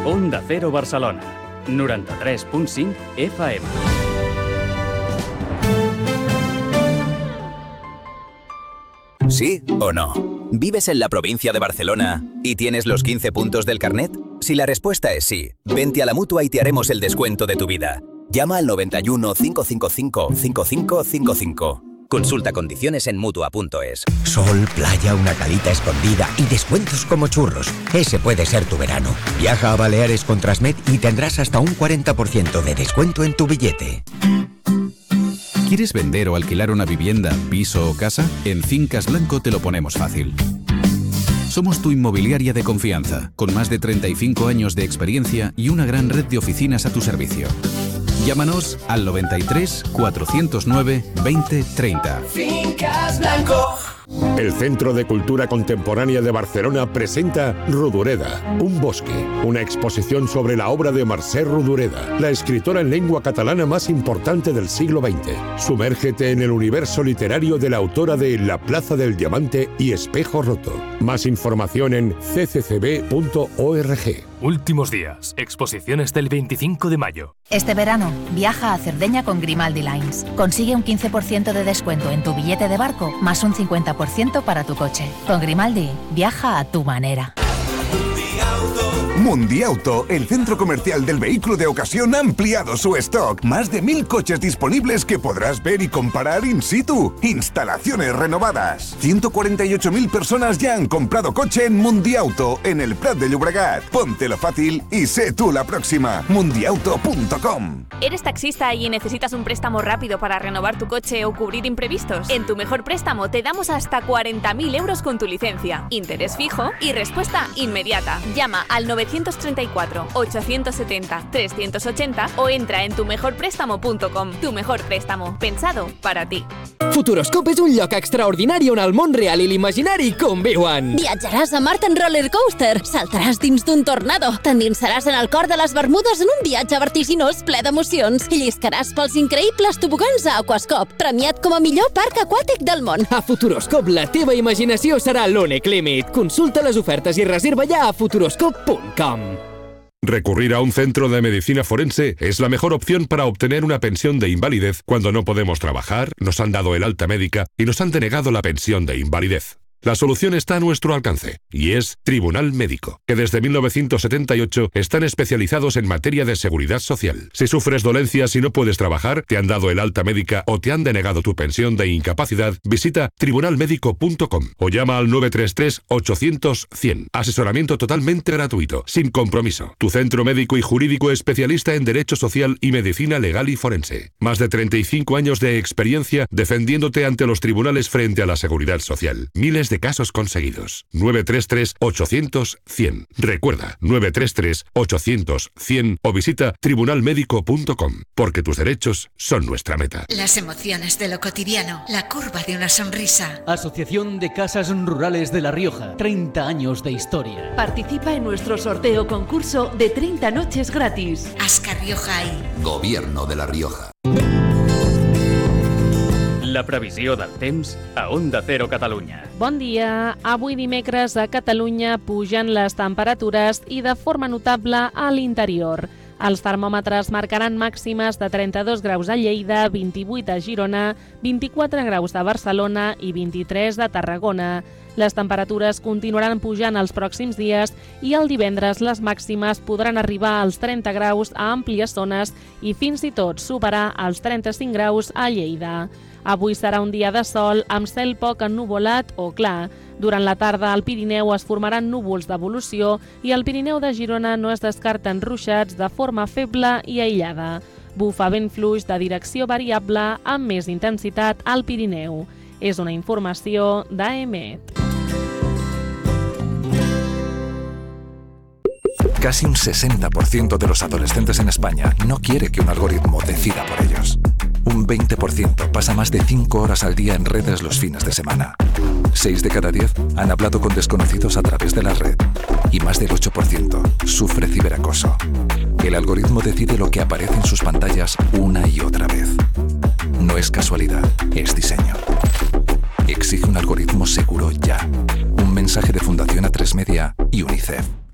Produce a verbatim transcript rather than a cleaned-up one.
Onda Cero Barcelona, noranta-tres punt cinc F M. ¿Sí o no? ¿Vives en la provincia de Barcelona y tienes los quince puntos del carnet? Si la respuesta es sí, vente a la Mutua y te haremos el descuento de tu vida. Llama al noventa y uno, cinco cinco cinco, cinco cinco cinco cinco. Consulta condiciones en Mutua punto es. Sol, playa, una calita escondida y descuentos como churros. Ese puede ser tu verano. Viaja a Baleares con Transmed y tendrás hasta un cuarenta por ciento de descuento en tu billete. ¿Quieres vender o alquilar una vivienda, piso o casa? En Fincas Blanco te lo ponemos fácil. Somos tu inmobiliaria de confianza, con más de treinta y cinco años de experiencia y una gran red de oficinas a tu servicio. Llámanos al noventa y tres, cuatrocientos nueve, veinte, treinta. Fincas Blanco. El Centro de Cultura Contemporánea de Barcelona presenta Rodoreda, un bosque, una exposición sobre la obra de Mercè Rodoreda, la escritora en lengua catalana más importante del siglo veinte. Sumérgete en el universo literario de la autora de La Plaza del Diamante y Espejo Roto. Más información en c c c b punto org. Últimos días. Exposiciones del veinticinco de mayo. Este verano, viaja a Cerdeña con Grimaldi Lines. Consigue un quince por ciento de descuento en tu billete de barco, más un cincuenta por ciento para tu coche. Con Grimaldi, viaja a tu manera. Mundiauto, el centro comercial del vehículo de ocasión, ha ampliado su stock. Más de mil coches disponibles que podrás ver y comparar in situ. Instalaciones renovadas. ciento cuarenta y ocho mil personas ya han comprado coche en Mundiauto, en el Prat de Llobregat. Póntelo fácil y sé tú la próxima. mundiauto punto com. ¿Eres taxista y necesitas un préstamo rápido para renovar tu coche o cubrir imprevistos? En Tu Mejor Préstamo te damos hasta cuarenta mil euros con tu licencia. Interés fijo y respuesta inmediata. Llama al novecientos treinta y cuatro, ochocientos setenta, trescientos ochenta o entra en tu mejor préstamo punto com. Tu Mejor Préstamo, pensado para ti. Futuroscope és un lloc extraordinari on el món real i l'imaginari conviuen. Viatjaràs a Mart en roller coaster, saltaràs dins d'un tornado, t'endinsaràs en el cor de les Bermudes en un viatge vertiginós ple d'emocions i lliscaràs pels increïbles tobogans a Aquascop, premiat com a millor parc aquàtic del món. A Futuroscope la teva imaginació serà l'únic límit. Consulta les ofertes i reserva ja a futuroscope punt com. Recurrir a un centro de medicina forense es la mejor opción para obtener una pensión de invalidez cuando no podemos trabajar, nos han dado el alta médica y nos han denegado la pensión de invalidez. La solución está a nuestro alcance, y es Tribunal Médico, que desde mil novecientos setenta y ocho están especializados en materia de seguridad social. Si sufres dolencias y no puedes trabajar, te han dado el alta médica o te han denegado tu pensión de incapacidad, visita tribunal médico punto com o llama al nueve tres tres, ochocientos, cien. Asesoramiento totalmente gratuito, sin compromiso. Tu centro médico y jurídico especialista en Derecho Social y Medicina Legal y Forense. Más de treinta y cinco años de experiencia defendiéndote ante los tribunales frente a la seguridad social. Miles de casos conseguidos. nueve tres tres, ochocientos, cien. Recuerda, nueve tres tres, ochocientos, cien o visita tribunal médico punto com, porque tus derechos son nuestra meta. Las emociones de lo cotidiano, la curva de una sonrisa. Asociación de Casas Rurales de La Rioja, treinta años de historia. Participa en nuestro sorteo concurso de treinta noches gratis. Asca Rioja y Gobierno de La Rioja. La previsió del temps a Onda Cero Catalunya. Bon dia. Avui dimecres a Catalunya pugen les temperatures i de forma notable a l'interior. Els termòmetres marcaran màximes de trenta-dos graus a Lleida, vint-i-vuit a Girona, vint-i-quatre graus a Barcelona i vint-i-tres de Tarragona. Les temperatures continuaran pujant els pròxims dies i el divendres les màximes podran arribar als trenta graus a àmplies zones i fins i tot superar els trenta-cinc graus a Lleida. Avui serà un dia de sol amb cel poc ennuvolat o clar. Durant la tarda al Pirineu es formaran núvols d'evolució i al Pirineu de Girona no es descarten ruixats de forma feble i aïllada. Bufa vent fluix de direcció variable amb més intensitat al Pirineu. És una informació d'A M E T. Casi un sesenta por ciento de los adolescentes en España no quiere que un algoritmo decida por ellos. Un veinte por ciento pasa más de cinco horas al día en redes los fines de semana. seis de cada diez han hablado con desconocidos a través de la red. Y más del ocho por ciento sufre ciberacoso. El algoritmo decide lo que aparece en sus pantallas una y otra vez. No es casualidad, es diseño. Exige un algoritmo seguro ya. Un mensaje de Fundación A tres Media y UNICEF.